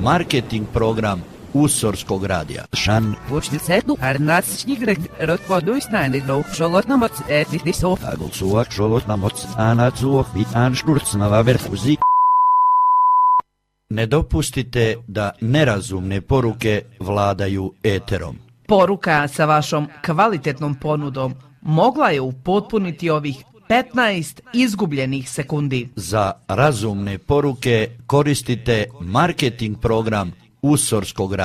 marketing program Usorskog radija. Šan. Vučnicetu arnatsnigret rotvoduisnainidou šolotnamoc etisov. Agulsuak šolotnamoc anacuok i anšturcnava verfuzi. Ne dopustite da nerazumne poruke vladaju eterom. Poruka sa vašom kvalitetnom ponudom mogla je upotpuniti ovih 15 izgubljenih sekundi. Za razumne poruke koristite marketing program Usorskog radija.